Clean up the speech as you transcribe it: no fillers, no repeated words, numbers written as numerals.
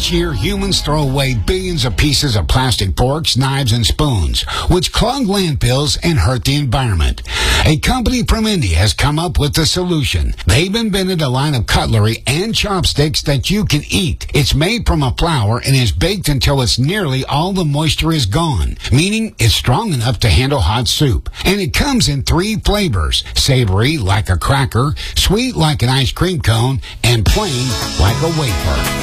Each year, humans throw away billions of pieces of plastic forks, knives, and spoons, which clog landfills and hurt the environment. A company from India has come up with a solution. They've invented a line of cutlery and chopsticks that you can eat. It's made from a flour and is baked until it's nearly all the moisture is gone, meaning it's strong enough to handle hot soup. And it comes in 3 flavors: savory like a cracker, sweet like an ice cream cone, and plain like a wafer.